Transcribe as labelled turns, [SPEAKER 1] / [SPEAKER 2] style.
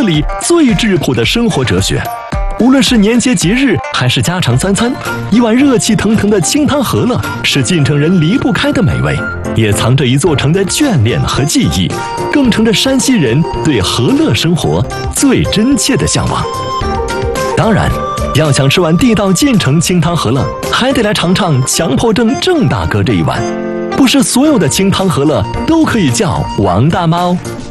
[SPEAKER 1] 里最质朴的生活哲学。无论是年节节日还是家常三餐，一碗热气腾腾的清汤饸饹是晋城人离不开的美味，也藏着一座城的眷恋和记忆，更成着山西人对和乐生活最真切的向往。当然，要想吃碗地道晋城清汤饸饹，还得来尝尝强迫症郑大哥这一碗。不是所有的清汤饸饹都可以叫王大妈哦。